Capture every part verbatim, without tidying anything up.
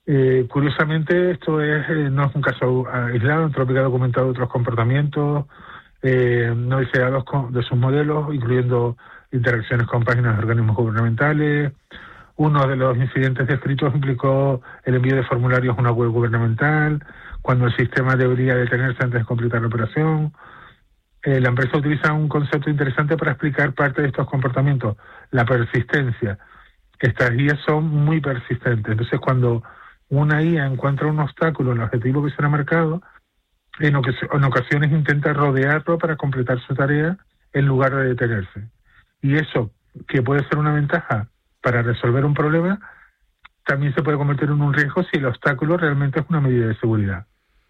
Eh, curiosamente, esto es eh, no es un caso aislado. Anthropic ha documentado otros comportamientos eh, no deseados con, de sus modelos, incluyendo interacciones con páginas de organismos gubernamentales. Uno de los incidentes descritos implicó el envío de formularios a una web gubernamental, cuando el sistema debería detenerse antes de completar la operación. Eh, la empresa utiliza un concepto interesante para explicar parte de estos comportamientos, la persistencia. Estas guías son muy persistentes. Entonces, cuando una I A encuentra un obstáculo en el objetivo que se le ha marcado, en, oc- en ocasiones intenta rodearlo para completar su tarea en lugar de detenerse. Y eso, que puede ser una ventaja para resolver un problema, también se puede convertir en un riesgo si el obstáculo realmente es una medida de seguridad.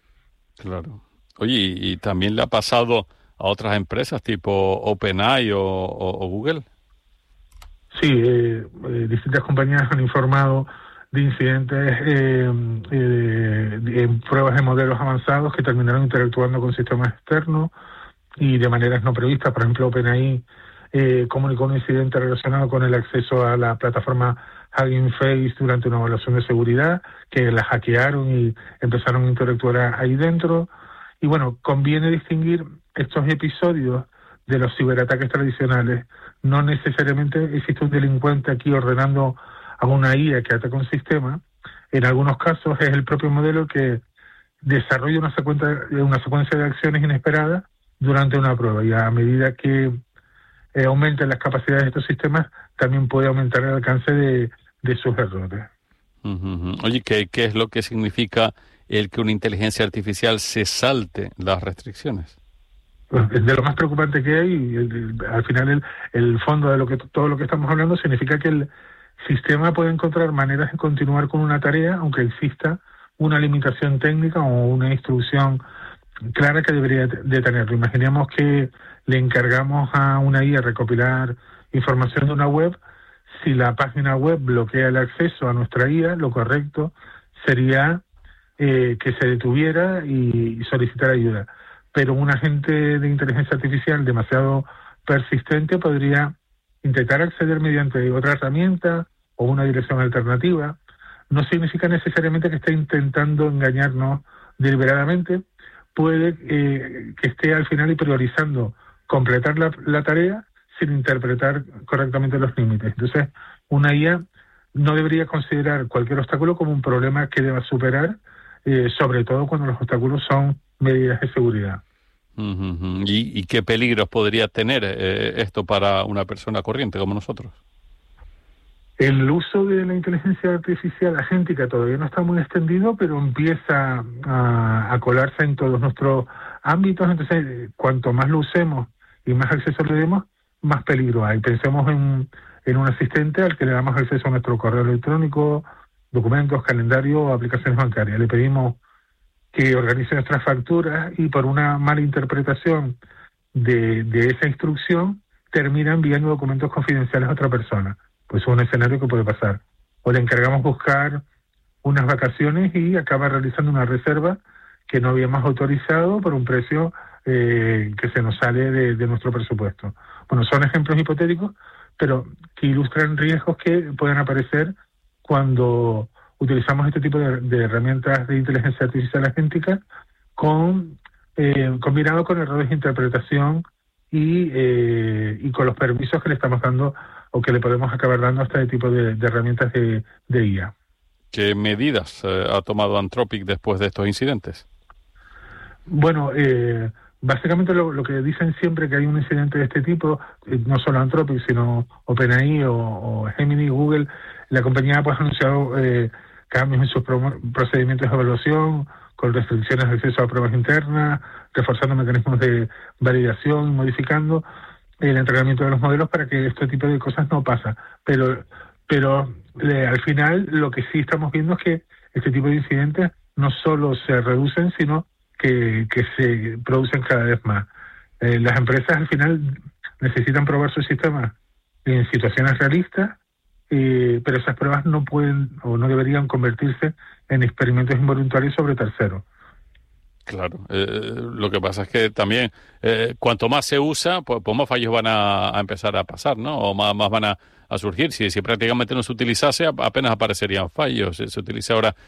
Claro. Oye, ¿y, y también le ha pasado a otras empresas tipo OpenAI o, o, o Google? Sí, eh, eh, distintas compañías han informado de incidentes eh, eh, en pruebas de modelos avanzados que terminaron interactuando con sistemas externos y de maneras no previstas. Por ejemplo, OpenAI eh, comunicó un incidente relacionado con el acceso a la plataforma Hugging Face durante una evaluación de seguridad, que la hackearon y empezaron a interactuar ahí dentro. Y bueno, conviene distinguir estos episodios de los ciberataques tradicionales. No necesariamente existe un delincuente aquí ordenando a una I A que ataque un sistema. En algunos casos es el propio modelo que desarrolla una secuencia, una secuencia de acciones inesperadas durante una prueba, y a medida que eh, aumenten las capacidades de estos sistemas, también puede aumentar el alcance de, de sus errores. Uh-huh. Oye, ¿qué, ¿qué es lo que significa el que una inteligencia artificial se salte las restricciones? Pues, es de lo más preocupante que hay, y el, el, al final el, el fondo de lo que todo lo que estamos hablando significa que el sistema puede encontrar maneras de continuar con una tarea, aunque exista una limitación técnica o una instrucción clara que debería de tenerlo. Imaginemos que le encargamos a una I A recopilar información de una web. Si la página web bloquea el acceso a nuestra I A, lo correcto sería eh, que se detuviera y, y solicitar ayuda. Pero un agente de inteligencia artificial demasiado persistente podría intentar acceder mediante otra herramienta o una dirección alternativa. No significa necesariamente que esté intentando engañarnos deliberadamente. Puede eh, que esté al final y priorizando completar la, la tarea sin interpretar correctamente los límites. Entonces, una I A no debería considerar cualquier obstáculo como un problema que deba superar, eh, sobre todo cuando los obstáculos son medidas de seguridad. Uh-huh. ¿Y, ¿Y qué peligros podría tener eh, esto para una persona corriente como nosotros? El uso de la inteligencia artificial agéntica todavía no está muy extendido, pero empieza a, a colarse en todos nuestros ámbitos. Entonces, cuanto más lo usemos y más acceso le demos, más peligro hay. Pensemos en, en un asistente al que le damos acceso a nuestro correo electrónico, documentos, calendario o aplicaciones bancarias. Le pedimos que organice nuestras facturas y por una mala interpretación de, de esa instrucción termina enviando documentos confidenciales a otra persona. Pues es un escenario que puede pasar. O le encargamos buscar unas vacaciones y acaba realizando una reserva que no habíamos autorizado por un precio eh, que se nos sale de, de nuestro presupuesto. Bueno, son ejemplos hipotéticos, pero que ilustran riesgos que pueden aparecer cuando utilizamos este tipo de, de herramientas de inteligencia artificial agéntica con, eh, combinado con errores de interpretación y, eh, y con los permisos que le estamos dando o que le podemos acabar dando a este tipo de, de herramientas de, de I A. ¿Qué medidas eh, ha tomado Anthropic después de estos incidentes? Bueno, eh, básicamente lo, lo que dicen siempre que hay un incidente de este tipo, eh, no solo Anthropic, sino OpenAI o, o Gemini, Google, la compañía pues, ha anunciado eh, cambios en sus pro- procedimientos de evaluación, con restricciones de acceso a pruebas internas, reforzando mecanismos de validación, modificando el entrenamiento de los modelos para que este tipo de cosas no pasa. Pero pero eh, al final lo que sí estamos viendo es que este tipo de incidentes no solo se reducen, sino que, que se producen cada vez más. Eh, las empresas al final necesitan probar sus sistemas en situaciones realistas, eh, pero esas pruebas no pueden o no deberían convertirse en experimentos involuntarios sobre terceros. Claro, eh, lo que pasa es que también eh, cuanto más se usa, pues, pues más fallos van a, a empezar a pasar, ¿no? O más, más van a, a surgir. Si, si prácticamente no se utilizase, apenas aparecerían fallos. Se, se utiliza ahora